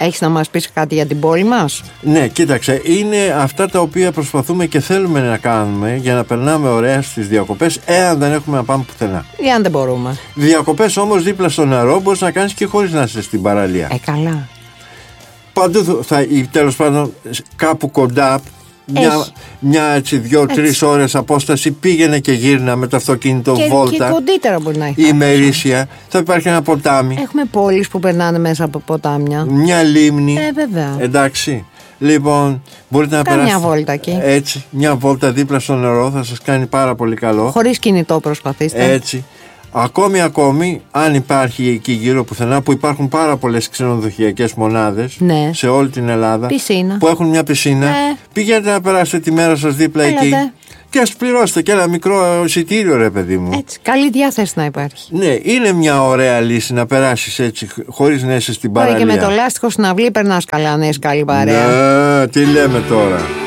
Έχεις να μας πεις κάτι για την πόλη μας? Ναι, κοίταξε, είναι αυτά τα οποία προσπαθούμε και θέλουμε να κάνουμε για να περνάμε ωραία στις διακοπές, εάν δεν έχουμε να πάμε πουθενά. Ή αν δεν μπορούμε. Διακοπές όμως δίπλα στο νερό μπορείς να κάνεις και χωρίς να είσαι στην παραλία. Καλά. Παντού τέλος πάντων κάπου κοντά. Μια έτσι 2-3 ώρες απόσταση πήγαινε και γύρνα με το αυτοκίνητο βόλτα. Και κοντύτερα μπορεί να έχει. Ημερήσια. Θα υπάρχει ένα ποτάμι. Έχουμε πόλεις που περνάνε μέσα από ποτάμια. Μια λίμνη. Βέβαια. Εντάξει. Λοιπόν, μπορείτε να περάσετε. Μια βόλτα εκεί. Έτσι. Μια βόλτα δίπλα στο νερό θα σας κάνει πάρα πολύ καλό. Χωρίς κινητό προσπαθήστε. Έτσι. Ακόμη, αν υπάρχει εκεί γύρω πουθενά, που υπάρχουν πάρα πολλές ξενοδοχειακές μονάδες, ναι, σε όλη την Ελλάδα, πισίνα, που έχουν μια πισίνα, πηγαίνετε να περάσετε τη μέρα σας δίπλα εκεί και ας πληρώσετε και ένα μικρό εισιτήριο, ρε παιδί μου. Έτσι, καλή διάθεση να υπάρχει. Ναι, είναι μια ωραία λύση να περάσεις έτσι χωρίς να είσαι στην παραλία. Και με το λάστιχο στην αυλή περνάς καλά, ναι, καλή παρέα. Ναι, τι λέμε τώρα.